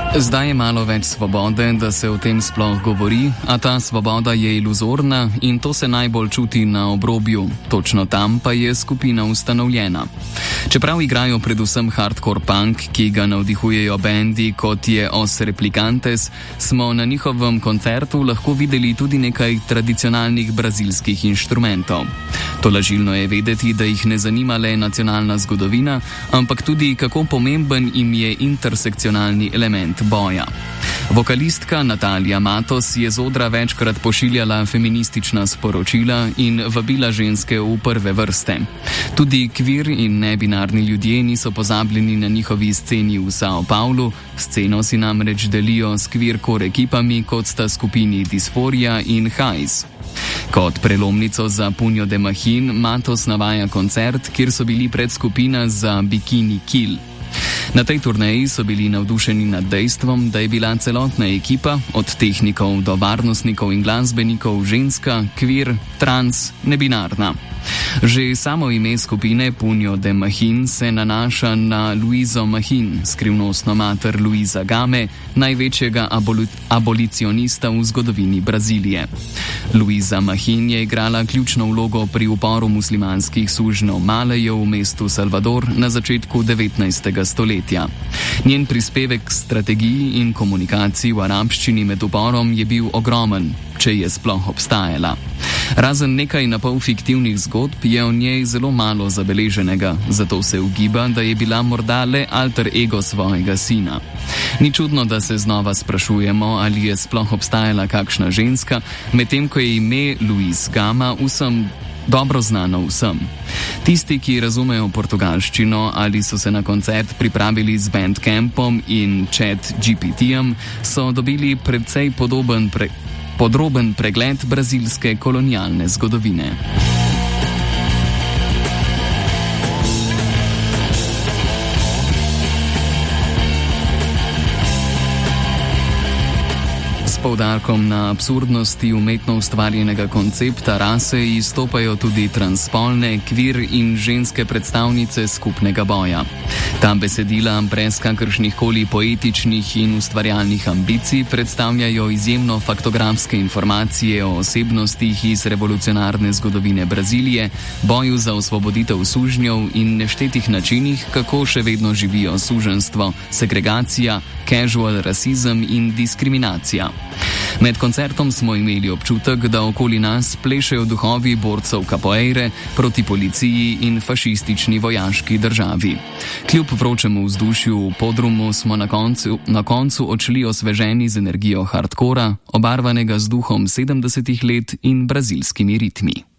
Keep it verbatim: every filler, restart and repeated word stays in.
Zdaj je malo več svobode, da se o tem sploh govori, a ta svoboda je iluzorna in to se najbolj čuti na obrobju. Točno tam pa je skupina ustanovljena. Čeprav igrajo predvsem hardcore punk, ki ga navdihujejo bendi kot je Os Replicantes, smo na njihovem koncertu lahko videli tudi nekaj tradicionalnih brazilskih inštrumentov. Tolažilno je vedeti, da jih ne zanima le nacionalna zgodovina, ampak tudi kako pomemben jim je intersekcionalni element boja. Vokalistka Natalija Matos je z odra večkrat pošiljala feministična sporočila in vabila ženske v prve vrste. Tudi kvir in nebinarni ljudje niso pozabljeni na njihovi sceni v São Paulo, sceno si namreč delijo s queercore ekipami, kot sta skupini Disforia in Hajs. Kot prelomnico za Punho de Mahin Matos navaja koncert, kjer so bili predskupina za Bikini Kill. Na tej turneji so bili navdušeni nad dejstvom, da je bila celotna ekipa, od tehnikov do varnostnikov in glasbenikov, ženska, kvir, trans, nebinarna. Že samo ime skupine Punho de Mahin se nanaša na Luizo Mahin, skrivnostno mater Luiza Game, največjega aboli- abolicionista v zgodovini Brazilije. Luiza Mahin je igrala ključno vlogo pri uporu muslimanskih sužnjev Malejev v mestu Salvador na začetku devetnajstega stoletja. Njen prispevek k strategiji in komunikaciji v arabščini med uporom je bil ogromen, če je sploh obstajala. Razen nekaj napol fiktivnih zgodb je o njej zelo malo zabeleženega, zato se ugiba, da je bila morda le alter ego svojega sina. Ni čudno, da se znova sprašujemo, ali je sploh obstajala kakšna ženska, medtem ko je ime Luiz Gama vsem dobro znano vsem. Tisti, ki razumejo portugalščino ali so se na koncert pripravili z Bandcampom in Chat G P T-jem, so dobili precej podoben pre podroben pregled brazilske kolonialne zgodovine. S poudarkom na absurdnosti umetno ustvarjenega koncepta rase izstopajo tudi transspolne, kvir in ženske predstavnice skupnega boja. Ta besedila brez kakršnih koli poetičnih in ustvarjalnih ambicij predstavljajo izjemno faktografske informacije o osebnostih iz revolucionarne zgodovine Brazilije, boju za osvoboditev sužnjev in neštetih načinih, kako še vedno živijo suženstvo, segregacija, casual rasizem in diskriminacija. Med koncertom smo imeli občutek, da okoli nas plešejo duhovi borcev capoeire proti policiji in fašistični vojaški državi. Kljub vročemu vzdušju v podrumu smo na koncu, na koncu odšli osveženi z energijo hardkora, obarvanega z duhom sedemdesetih let in brazilskimi ritmi.